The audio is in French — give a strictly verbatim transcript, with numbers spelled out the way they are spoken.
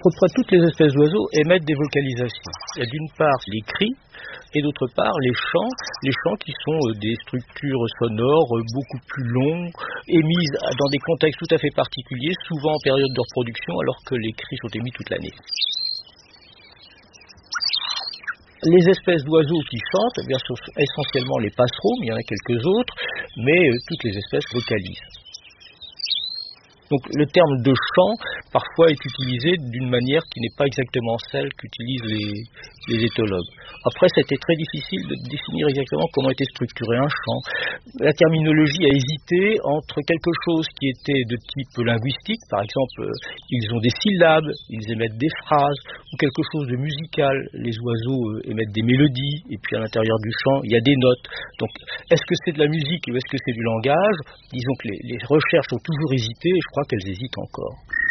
peu près toutes les espèces d'oiseaux émettent des vocalisations. Il y a d'une part les cris et d'autre part les chants, les chants qui sont des structures sonores beaucoup plus longues, émises dans des contextes tout à fait particuliers, souvent en période de reproduction, alors que les cris sont émis toute l'année. Les espèces d'oiseaux qui chantent, eh bien, ce sont essentiellement les passereaux, mais il y en a quelques autres, mais euh, toutes les espèces vocalisent. Donc le terme de chant, parfois, est utilisé d'une manière qui n'est pas exactement celle qu'utilisent les, les éthologues. Après, c'était très difficile de définir exactement comment était structuré un chant. La terminologie a hésité entre quelque chose qui était de type linguistique, par exemple, ils ont des syllabes, ils émettent des phrases, ou quelque chose de musical. Les oiseaux émettent des mélodies, et puis à l'intérieur du chant, il y a des notes. Donc, est-ce que c'est de la musique ou est-ce que c'est du langage? Disons que les, les recherches ont toujours hésité, et je crois qu'elles hésitent encore.